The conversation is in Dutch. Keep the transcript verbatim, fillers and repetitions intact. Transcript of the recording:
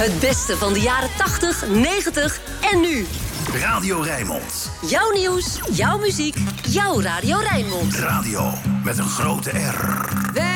Het beste van de jaren tachtig, negentig en nu. Radio Rijnmond. Jouw nieuws, jouw muziek, jouw Radio Rijnmond. Radio met een grote R.